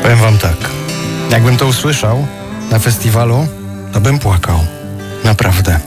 Powiem wam tak, jakbym to usłyszał na festiwalu, to bym płakał. Naprawdę.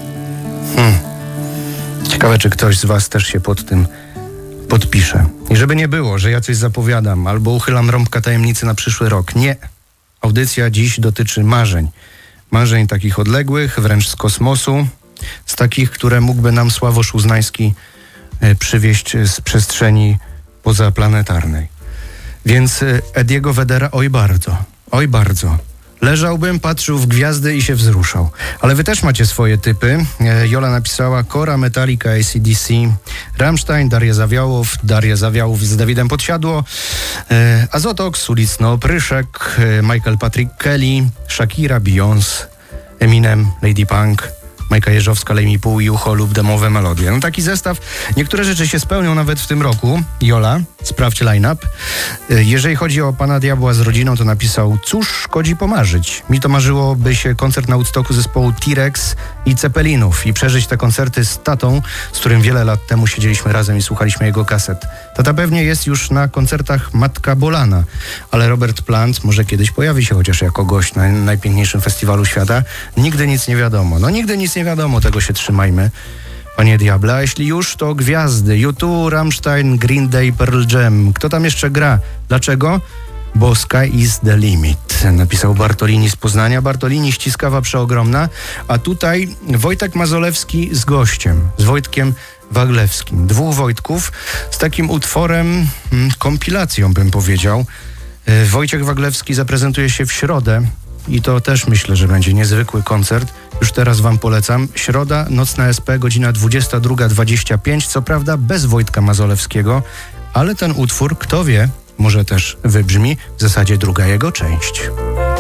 Ciekawe, czy ktoś z was też się pod tym podpisze. I żeby nie było, że ja coś zapowiadam albo uchylam rąbka tajemnicy na przyszły rok. Nie. Audycja dziś dotyczy marzeń. Marzeń takich odległych, wręcz z kosmosu. Z takich, które mógłby nam Sławosz Uznański przywieźć z przestrzeni pozaplanetarnej. Więc Ediego Vedera oj bardzo. Leżałbym, patrzył w gwiazdy i się wzruszał. Ale wy też macie swoje typy. Jola napisała Kora, Metallica, AC/DC, Rammstein, Daria Zawiałów z Dawidem Podsiadło, Azotox, Ulicno, Pryszek, Michael Patrick Kelly, Shakira, Beyoncé, Eminem, Lady Punk, Majka Jeżowska, Lej mi pół i ucho lub demowe melodie. No taki zestaw. Niektóre rzeczy się spełnią nawet w tym roku. Jola, sprawdź line-up. Jeżeli chodzi o Pana Diabła z rodziną, to napisał: cóż szkodzi pomarzyć? Mi to marzyło, by się koncert na Woodstocku zespołu T-Rex i Ceppelinów i przeżyć te koncerty z tatą, z którym wiele lat temu siedzieliśmy razem i słuchaliśmy jego kaset. Tata pewnie jest już na koncertach Matka Bolana, ale Robert Plant może kiedyś pojawi się chociaż jako gość na najpiękniejszym festiwalu świata. Nigdy nic nie wiadomo. No nigdy nic nie wiadomo, tego się trzymajmy. Panie Diable, a jeśli już, to gwiazdy. U2, Rammstein, Green Day, Pearl Jam. Kto tam jeszcze gra? Dlaczego? Bo sky is the limit, napisał Bartolini z Poznania. Bartolini, ściskawa przeogromna. A tutaj Wojtek Mazolewski z gościem, z Wojtkiem Waglewskim. Dwóch Wojtków z takim utworem, kompilacją bym powiedział. Wojciech Waglewski zaprezentuje się w środę i to też myślę, że będzie niezwykły koncert. Już teraz wam polecam. Środa, Nocna SP, godzina 22:25. Co prawda bez Wojtka Mazolewskiego, ale ten utwór, kto wie, może też wybrzmi w zasadzie druga jego część.